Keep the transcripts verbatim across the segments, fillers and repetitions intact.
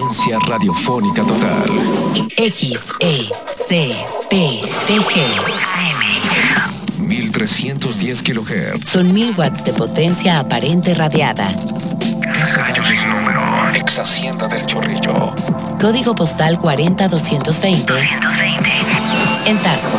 Frecuencia radiofónica total. X E C P T G. mil trescientos diez kilohertz. Son mil watts de potencia aparente radiada. Casa Gallos número. Ex Hacienda del Chorrillo. Código postal cuarenta doscientos veinte. En Tasco.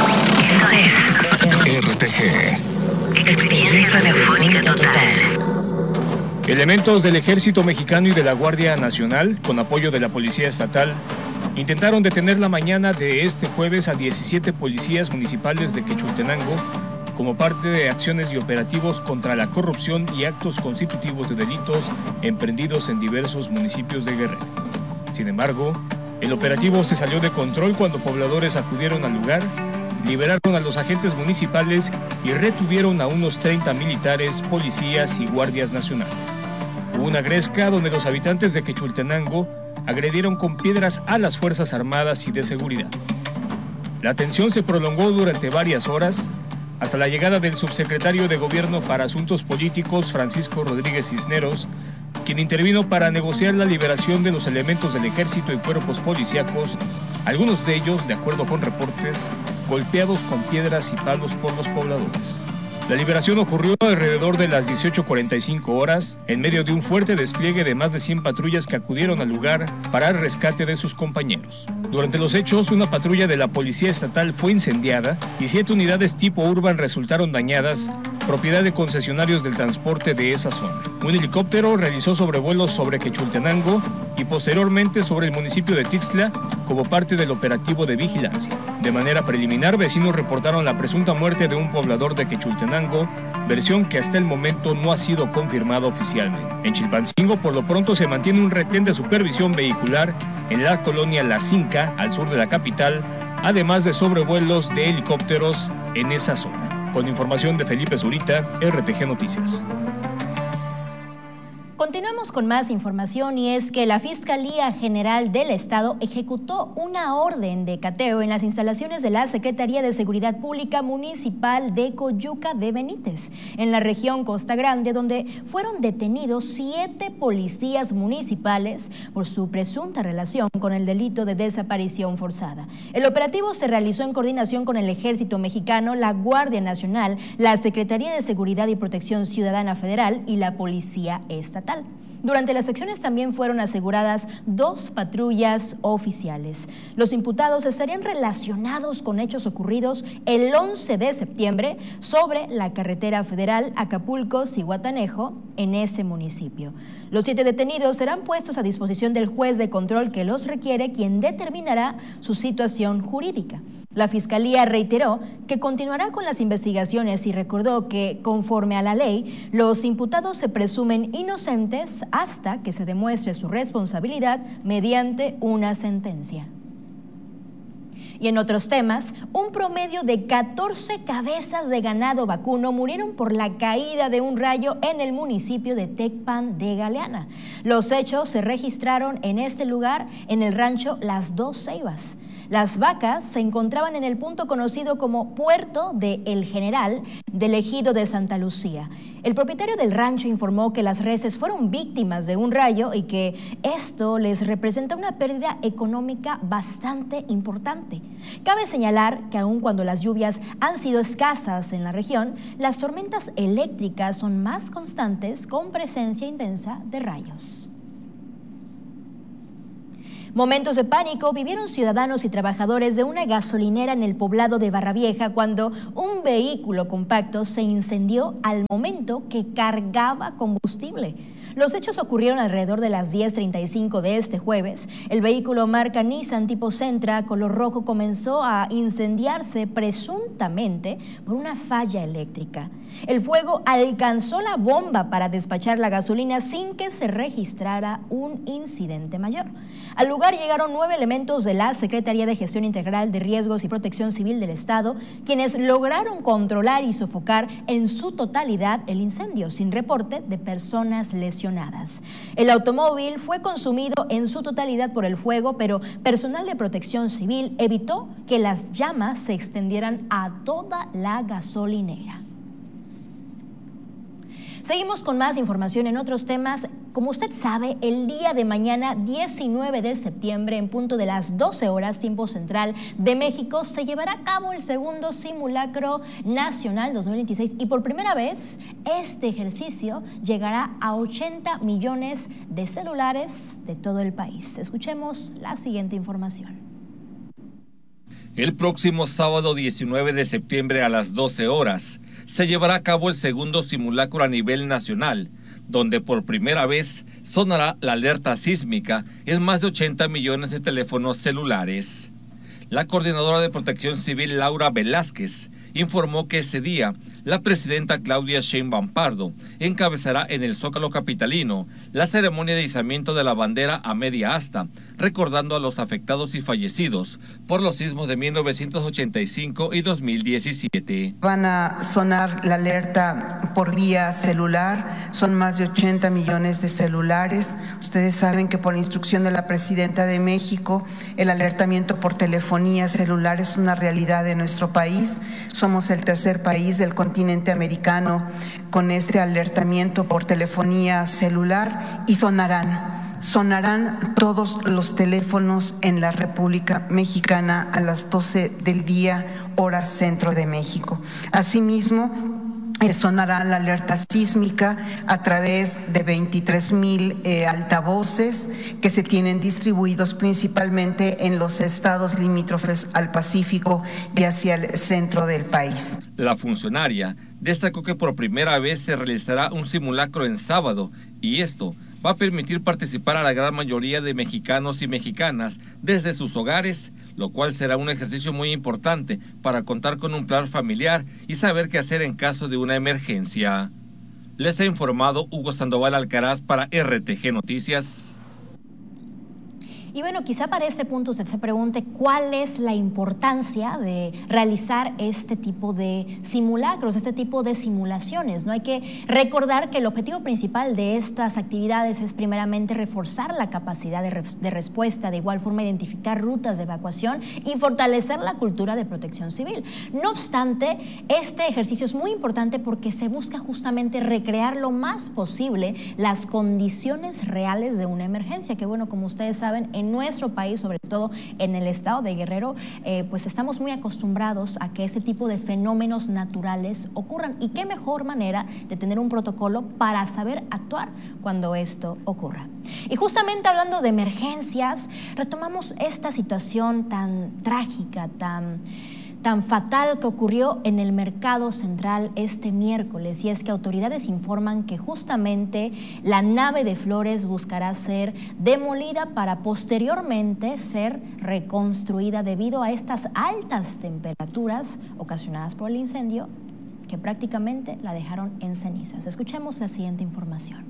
R T G. Experiencia radiofónica total. Elementos del Ejército Mexicano y de la Guardia Nacional, con apoyo de la Policía Estatal, intentaron detener la mañana de este jueves a diecisiete policías municipales de Quechultenango como parte de acciones y operativos contra la corrupción y actos constitutivos de delitos emprendidos en diversos municipios de Guerrero. Sin embargo, el operativo se salió de control cuando pobladores acudieron al lugar, liberaron a los agentes municipales y retuvieron a unos treinta militares, policías y guardias nacionales. Hubo una gresca donde los habitantes de Quechultenango agredieron con piedras a las Fuerzas Armadas y de Seguridad. La tensión se prolongó durante varias horas, hasta la llegada del subsecretario de Gobierno para Asuntos Políticos, Francisco Rodríguez Cisneros, quien intervino para negociar la liberación de los elementos del ejército y cuerpos policíacos, algunos de ellos, de acuerdo con reportes, golpeados con piedras y palos por los pobladores. La liberación ocurrió alrededor de las dieciocho cuarenta y cinco horas, en medio de un fuerte despliegue de más de cien patrullas que acudieron al lugar para el rescate de sus compañeros. Durante los hechos, una patrulla de la Policía Estatal fue incendiada y siete unidades tipo Urban resultaron dañadas, propiedad de concesionarios del transporte de esa zona. Un helicóptero realizó sobrevuelos sobre Quechultenango y posteriormente sobre el municipio de Tixtla como parte del operativo de vigilancia. De manera preliminar, vecinos reportaron la presunta muerte de un poblador de Quechultenango, versión que hasta el momento no ha sido confirmada oficialmente. En Chilpancingo, por lo pronto, se mantiene un retén de supervisión vehicular en la colonia La Cinca, al sur de la capital, además de sobrevuelos de helicópteros en esa zona. Con información de Felipe Zurita, R T G Noticias. Continuamos con más información y es que la Fiscalía General del Estado ejecutó una orden de cateo en las instalaciones de la Secretaría de Seguridad Pública Municipal de Coyuca de Benítez, en la región Costa Grande, donde fueron detenidos siete policías municipales por su presunta relación con el delito de desaparición forzada. El operativo se realizó en coordinación con el Ejército Mexicano, la Guardia Nacional, la Secretaría de Seguridad y Protección Ciudadana Federal y la Policía Estatal. Durante las acciones también fueron aseguradas dos patrullas oficiales. Los imputados estarían relacionados con hechos ocurridos el once de septiembre sobre la carretera federal Acapulco-Zihuatanejo en ese municipio. Los siete detenidos serán puestos a disposición del juez de control que los requiere, quien determinará su situación jurídica. La Fiscalía reiteró que continuará con las investigaciones y recordó que, conforme a la ley, los imputados se presumen inocentes hasta que se demuestre su responsabilidad mediante una sentencia. Y en otros temas, un promedio de catorce cabezas de ganado vacuno murieron por la caída de un rayo en el municipio de Tecpan de Galeana. Los hechos se registraron en este lugar, en el rancho Las Dos Ceibas. Las vacas se encontraban en el punto conocido como Puerto de El General del ejido de Santa Lucía. El propietario del rancho informó que las reses fueron víctimas de un rayo y que esto les representa una pérdida económica bastante importante. Cabe señalar que aun cuando las lluvias han sido escasas en la región, las tormentas eléctricas son más constantes con presencia intensa de rayos. Momentos de pánico vivieron ciudadanos y trabajadores de una gasolinera en el poblado de Barravieja cuando un vehículo compacto se incendió al momento que cargaba combustible. Los hechos ocurrieron alrededor de las diez treinta y cinco de este jueves. El vehículo marca Nissan tipo Sentra color rojo comenzó a incendiarse presuntamente por una falla eléctrica. El fuego alcanzó la bomba para despachar la gasolina sin que se registrara un incidente mayor. Al lugar llegaron nueve elementos de la Secretaría de Gestión Integral de Riesgos y Protección Civil del Estado, quienes lograron controlar y sofocar en su totalidad el incendio, sin reporte de personas lesionadas. El automóvil fue consumido en su totalidad por el fuego, pero personal de Protección Civil evitó que las llamas se extendieran a toda la gasolinera. Seguimos con más información en otros temas. Como usted sabe, el día de mañana, diecinueve de septiembre, en punto de las doce horas, tiempo central de México, se llevará a cabo el segundo simulacro nacional dos mil veintiséis y por primera vez este ejercicio llegará a ochenta millones de celulares de todo el país. Escuchemos la siguiente información. El próximo sábado diecinueve de septiembre a las doce horas se llevará a cabo el segundo simulacro a nivel nacional, donde por primera vez sonará la alerta sísmica en más de ochenta millones de teléfonos celulares. La coordinadora de Protección Civil, Laura Velázquez, informó que ese día la presidenta Claudia Sheinbaum Pardo encabezará en el Zócalo capitalino la ceremonia de izamiento de la bandera a media asta, recordando a los afectados y fallecidos por los sismos de mil novecientos ochenta y cinco y dos mil diecisiete. Van a sonar la alerta por vía celular, son más de ochenta millones de celulares. Ustedes saben que por instrucción de la presidenta de México, el alertamiento por telefonía celular es una realidad de nuestro país. Somos el tercer país del continente americano con este alertamiento por telefonía celular y sonarán, sonarán todos los teléfonos en la República Mexicana a las doce del día, hora centro de México. Asimismo, sonará la alerta sísmica a través de veintitrés mil eh, altavoces que se tienen distribuidos principalmente en los estados limítrofes al Pacífico y hacia el centro del país. La funcionaria destacó que por primera vez se realizará un simulacro en sábado y esto va a permitir participar a la gran mayoría de mexicanos y mexicanas desde sus hogares, lo cual será un ejercicio muy importante para contar con un plan familiar y saber qué hacer en caso de una emergencia. Les ha informado Hugo Sandoval Alcaraz para R T G Noticias. Y bueno, quizá para ese punto usted se pregunte cuál es la importancia de realizar este tipo de simulacros, este tipo de simulaciones, ¿no? Hay que recordar que el objetivo principal de estas actividades es primeramente reforzar la capacidad de, re de respuesta, de igual forma identificar rutas de evacuación y fortalecer la cultura de protección civil. No obstante, este ejercicio es muy importante porque se busca justamente recrear lo más posible las condiciones reales de una emergencia, que bueno, como ustedes saben, en En nuestro país, sobre todo en el estado de Guerrero, eh, pues estamos muy acostumbrados a que este tipo de fenómenos naturales ocurran. Y qué mejor manera de tener un protocolo para saber actuar cuando esto ocurra. Y justamente hablando de emergencias, retomamos esta situación tan trágica, tan... tan fatal que ocurrió en el Mercado Central este miércoles, y es que autoridades informan que justamente la nave de Flores buscará ser demolida para posteriormente ser reconstruida debido a estas altas temperaturas ocasionadas por el incendio que prácticamente la dejaron en cenizas. Escuchemos la siguiente información.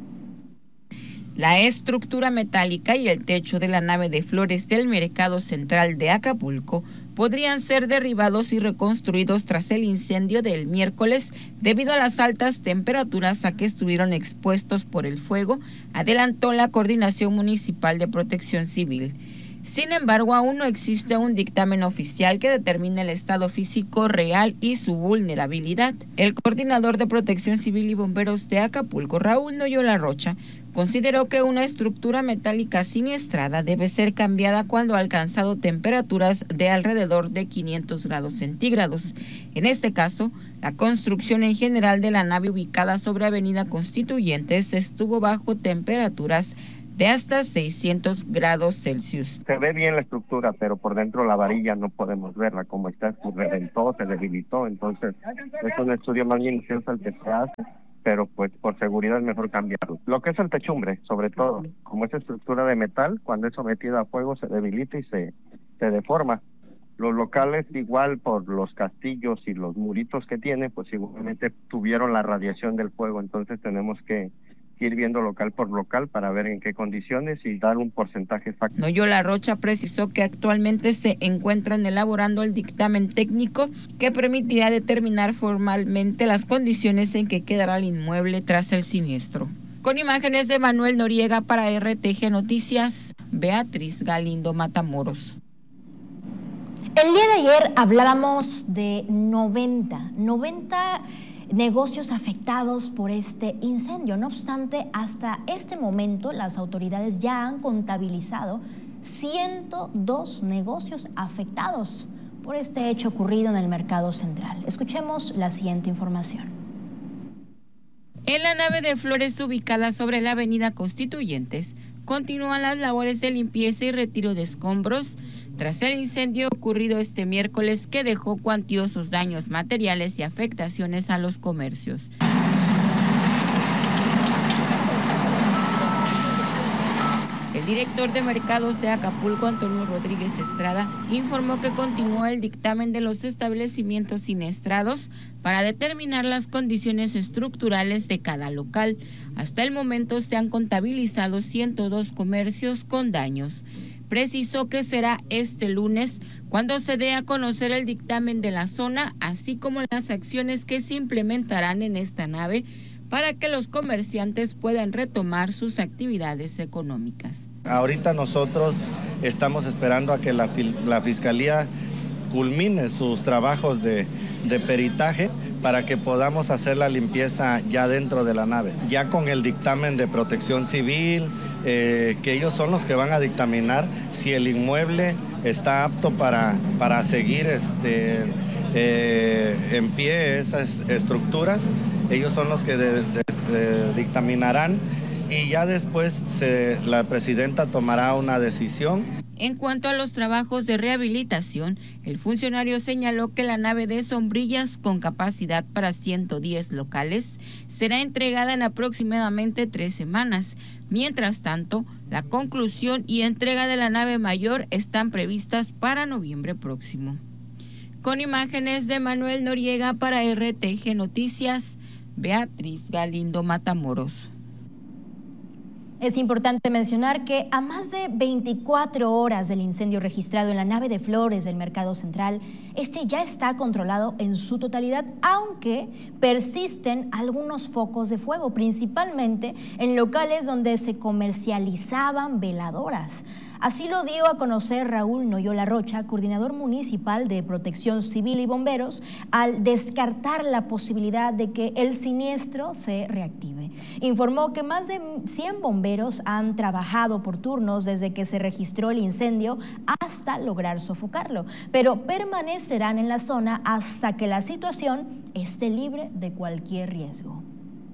La estructura metálica y el techo de la nave de Flores del Mercado Central de Acapulco podrían ser derribados y reconstruidos tras el incendio del miércoles debido a las altas temperaturas a que estuvieron expuestos por el fuego, adelantó la Coordinación Municipal de Protección Civil. Sin embargo, aún no existe un dictamen oficial que determine el estado físico real y su vulnerabilidad. El coordinador de Protección Civil y Bomberos de Acapulco, Raúl Noyola Rocha, consideró que una estructura metálica siniestrada debe ser cambiada cuando ha alcanzado temperaturas de alrededor de quinientos grados centígrados. En este caso, la construcción en general de la nave ubicada sobre Avenida Constituyentes estuvo bajo temperaturas de hasta seiscientos grados Celsius. Se ve bien la estructura, pero por dentro la varilla no podemos verla, como está, se reventó, se debilitó, entonces es un estudio más minucioso el que se hace, pero pues por seguridad es mejor cambiarlo. Lo que es el techumbre, sobre todo, como es estructura de metal, cuando es sometida a fuego se debilita y se, se deforma. Los locales, igual por los castillos y los muritos que tiene, pues igualmente tuvieron la radiación del fuego, entonces tenemos que ir viendo local por local para ver en qué condiciones y dar un porcentaje exacto. Noyola Rocha precisó que actualmente se encuentran elaborando el dictamen técnico que permitirá determinar formalmente las condiciones en que quedará el inmueble tras el siniestro. Con imágenes de Manuel Noriega para R T G Noticias, Beatriz Galindo Matamoros. El día de ayer hablábamos de noventa, noventa negocios afectados por este incendio. No obstante, hasta este momento las autoridades ya han contabilizado ciento dos negocios afectados por este hecho ocurrido en el Mercado Central. Escuchemos la siguiente información. En la nave de Flores ubicada sobre la avenida Constituyentes, continúan las labores de limpieza y retiro de escombros tras el incendio ocurrido este miércoles que dejó cuantiosos daños materiales y afectaciones a los comercios. El director de mercados de Acapulco, Antonio Rodríguez Estrada, informó que continúa el dictamen de los establecimientos siniestrados para determinar las condiciones estructurales de cada local. Hasta el momento se han contabilizado ciento dos comercios con daños. Precisó que será este lunes cuando se dé a conocer el dictamen de la zona, así como las acciones que se implementarán en esta nave para que los comerciantes puedan retomar sus actividades económicas. Ahorita nosotros estamos esperando a que la, la Fiscalía culmine sus trabajos de, de peritaje para que podamos hacer la limpieza ya dentro de la nave. Ya con el dictamen de Protección Civil, eh, que ellos son los que van a dictaminar si el inmueble está apto para, para seguir este, eh, en pie esas estructuras. Ellos son los que de, de, de, dictaminarán y ya después se, la presidenta tomará una decisión. En cuanto a los trabajos de rehabilitación, el funcionario señaló que la nave de sombrillas con capacidad para ciento diez locales será entregada en aproximadamente tres semanas. Mientras tanto, la conclusión y entrega de la nave mayor están previstas para noviembre próximo. Con imágenes de Manuel Noriega para R T G Noticias, Beatriz Galindo Matamoros. Es importante mencionar que a más de veinticuatro horas del incendio registrado en la nave de Flores del Mercado Central, este ya está controlado en su totalidad, aunque persisten algunos focos de fuego, principalmente en locales donde se comercializaban veladoras. Así lo dio a conocer Raúl Noyola Rocha, coordinador municipal de Protección Civil y Bomberos, al descartar la posibilidad de que el siniestro se reactive. Informó que más de cien bomberos han trabajado por turnos desde que se registró el incendio hasta lograr sofocarlo, pero permanecerán en la zona hasta que la situación esté libre de cualquier riesgo.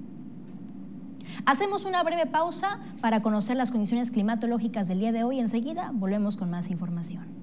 Hacemos una breve pausa para conocer las condiciones climatológicas del día de hoy. Enseguida volvemos con más información.